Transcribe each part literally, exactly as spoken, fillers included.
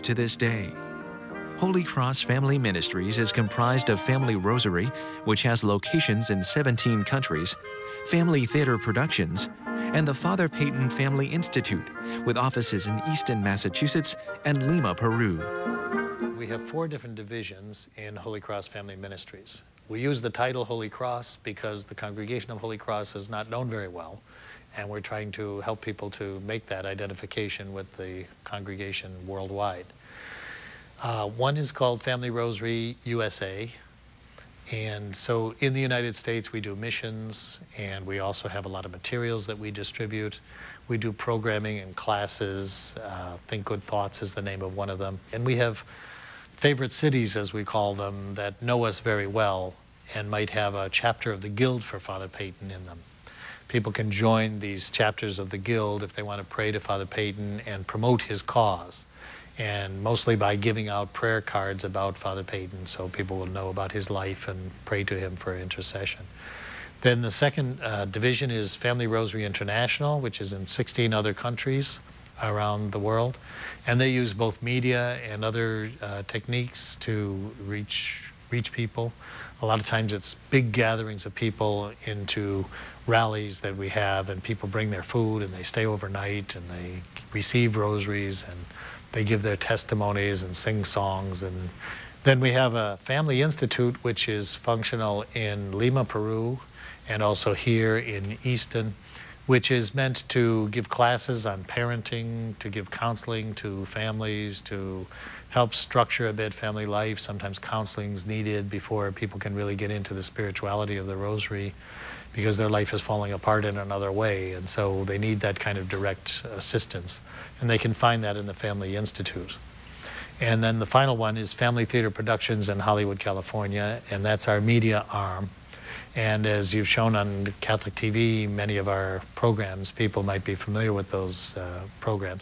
to this day. Holy Cross Family Ministries is comprised of Family Rosary, which has locations in seventeen countries, Family Theater Productions, and the Father Peyton Family Institute, with offices in Easton, Massachusetts, and Lima, Peru. We have four different divisions in Holy Cross Family Ministries. We use the title Holy Cross because the Congregation of Holy Cross is not known very well, and we're trying to help people to make that identification with the congregation worldwide. Uh, one is called Family Rosary U S A, and so in the United States we do missions, and we also have a lot of materials that we distribute. We do programming and classes. uh, Think Good Thoughts is the name of one of them. And we have favorite cities, as we call them, that know us very well and might have a chapter of the Guild for Father Peyton in them. People can join these chapters of the Guild if they want to pray to Father Peyton and promote his cause, and mostly by giving out prayer cards about Father Peyton so people will know about his life and pray to him for intercession. Then the second uh, division is Family Rosary International, which is in sixteen other countries around the world, and they use both media and other uh, techniques to reach reach people. A lot of times it's big gatherings of people into rallies that we have, and people bring their food and they stay overnight and they receive rosaries and they give their testimonies and sing songs. And then we have a Family Institute, which is functional in Lima, Peru, and also here in Easton, which is meant to give classes on parenting, to give counseling to families, to help structure a bit family life. Sometimes counseling is needed before people can really get into the spirituality of the rosary, because their life is falling apart in another way, and so they need that kind of direct assistance. And they can find that in the Family Institute. And then the final one is Family Theater Productions in Hollywood, California, and that's our media arm. And as you've shown on Catholic T V, many of our programs, people might be familiar with those uh, programs.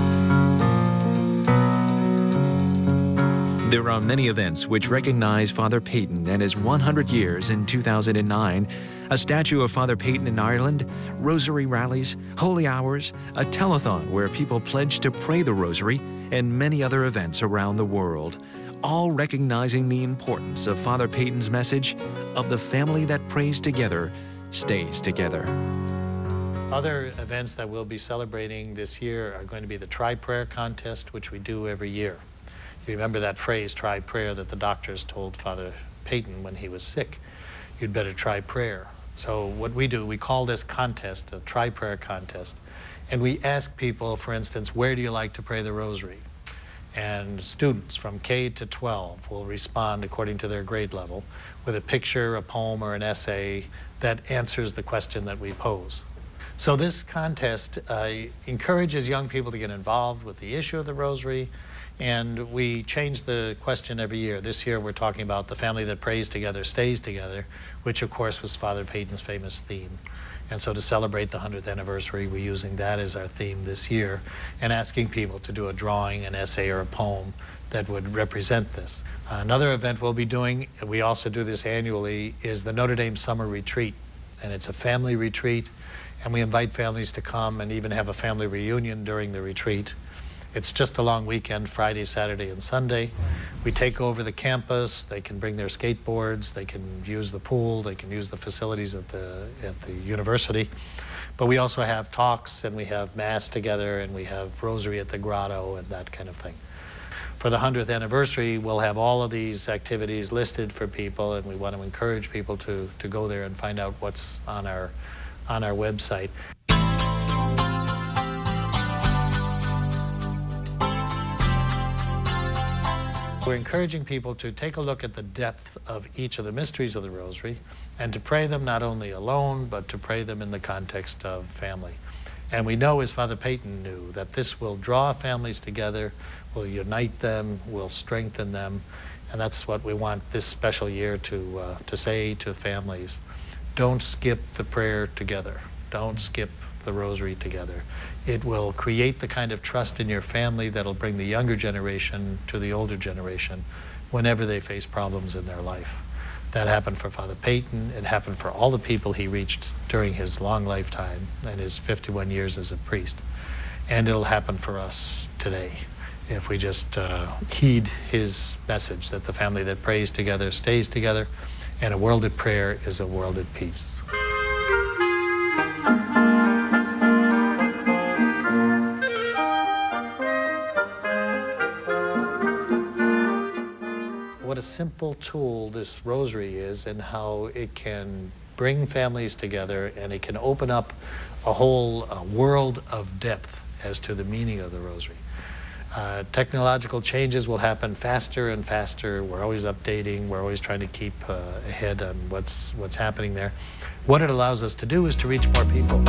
There are many events which recognize Father Peyton and his one hundred years in two thousand nine, a statue of Father Peyton in Ireland, rosary rallies, holy hours, a telethon where people pledge to pray the rosary, and many other events around the world, all recognizing the importance of Father Peyton's message of the family that prays together stays together. Other events that we'll be celebrating this year are going to be the Tri-Prayer Contest, which we do every year. You remember that phrase, try prayer, that the doctors told Father Peyton when he was sick. You'd better try prayer. So what we do, we call this contest a Tri-Prayer Contest. And we ask people, for instance, where do you like to pray the rosary? And students from K to twelve will respond according to their grade level with a picture, a poem, or an essay that answers the question that we pose. So this contest uh, encourages young people to get involved with the issue of the rosary, and we change the question every year. This year we're talking about the family that prays together stays together, which of course was Father Peyton's famous theme. And so to celebrate the hundredth anniversary, we're using that as our theme this year and asking people to do a drawing, an essay, or a poem that would represent this. Another event we'll be doing, we also do this annually, is the Notre Dame Summer Retreat. And it's a family retreat, and we invite families to come and even have a family reunion during the retreat. It's just a long weekend, Friday, Saturday, and Sunday. We take over the campus. They can bring their skateboards. They can use the pool. They can use the facilities at the, at the university. But we also have talks, and we have Mass together, and we have Rosary at the Grotto, and that kind of thing. For the hundredth anniversary, we'll have all of these activities listed for people, and we want to encourage people to, to go there and find out what's on our, on our website. We're encouraging people to take a look at the depth of each of the mysteries of the Rosary and to pray them not only alone, but to pray them in the context of family. And we know, as Father Peyton knew, that this will draw families together, will unite them, will strengthen them, and that's what we want this special year to, uh, to say to families. Don't skip the prayer together. Don't skip the rosary together. It will create the kind of trust in your family that'll bring the younger generation to the older generation whenever they face problems in their life. That happened for Father Peyton. It happened for all the people he reached during his long lifetime and his fifty-one years as a priest. And it'll happen for us today. if we just uh, heed his message that the family that prays together stays together, and a world at prayer is a world at peace. What a simple tool this rosary is, and how it can bring families together, and it can open up a whole uh, world of depth as to the meaning of the rosary. Uh, technological changes will happen faster and faster. We're always updating. We're always trying to keep uh, ahead on what's, what's happening there. What it allows us to do is to reach more people.